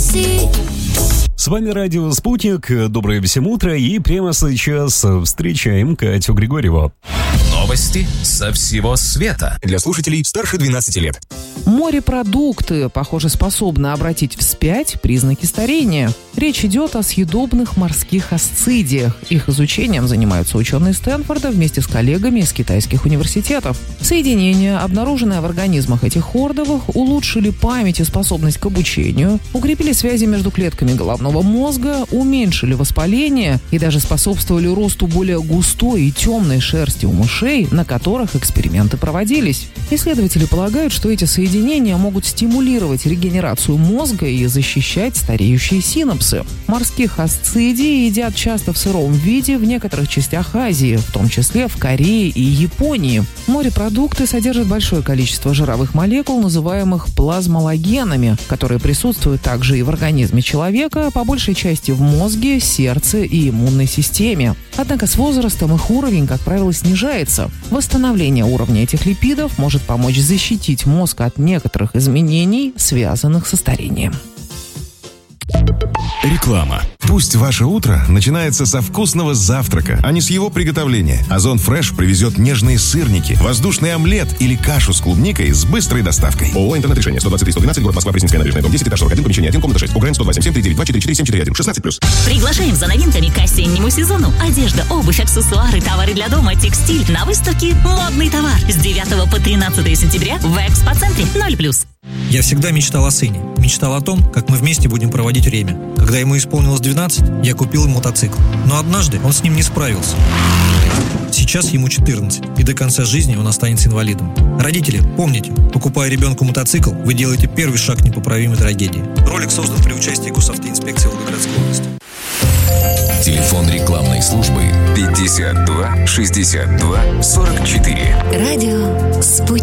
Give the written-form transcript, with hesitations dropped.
С вами радио «Спутник». Доброе всем утро. И прямо сейчас встречаем Катю Григорьеву. Новости со всего света. Для слушателей старше 12 лет. Морепродукты, похоже, способны обратить вспять признаки старения. Речь идет о съедобных морских асцидиях. Их изучением занимаются ученые Стэнфорда вместе с коллегами из китайских университетов. Соединения, обнаруженные в организмах этих хордовых, улучшили память и способность к обучению, укрепили связи между клетками головного мозга, уменьшили воспаление и даже способствовали росту более густой и темной шерсти у мышей, на которых эксперименты проводились. Исследователи полагают, что эти соединения могут стимулировать регенерацию мозга и защищать стареющие синапсы. Морских асцидий едят часто в сыром виде в некоторых частях Азии, в том числе в Корее и Японии. Морепродукты содержат большое количество жировых молекул, называемых плазмалогенами, которые присутствуют также и в организме человека, по большей части в мозге, сердце и иммунной системе. Однако с возрастом их уровень, как правило, снижается. Восстановление уровня этих липидов может помочь защитить мозг от некоторых изменений, связанных со старением. Реклама. Пусть ваше утро начинается со вкусного завтрака, а не с его приготовления. Озон Фреш привезет нежные сырники, воздушный омлет или кашу с клубникой с быстрой доставкой. ООО «Интернет-решение», 123-112, город Москва, Пресненская набережная, дом 10, этаж 41, помещение 1, комната 6, УГРН 127-739-244-741, 16+. Приглашаем за новинками к осеннему сезону. Одежда, обувь, аксессуары, товары для дома, текстиль. На выставке «Модный товар» с 9 по 13 сентября в Экспоцентре 0+. Я всегда мечтал о сыне. Мечтал о том, как мы вместе будем проводить время. Когда ему исполнилось 12, я купил ему мотоцикл. Но однажды он с ним не справился. Сейчас ему 14, и до конца жизни он останется инвалидом. Родители, помните, покупая ребенку мотоцикл, вы делаете первый шаг к непоправимой трагедии. Ролик создан при участии Госавтоинспекции Волгоградской области. Телефон рекламной службы 52 62 44. Радио «Спутник».